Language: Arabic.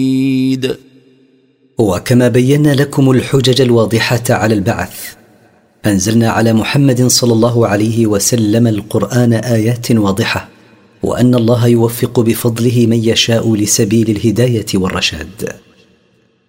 وكما بينا لكم الحجج الواضحة على البعث، أنزلنا على محمد صلى الله عليه وسلم القرآن آيات واضحة، وأن الله يوفق بفضله من يشاء لسبيل الهداية والرشاد.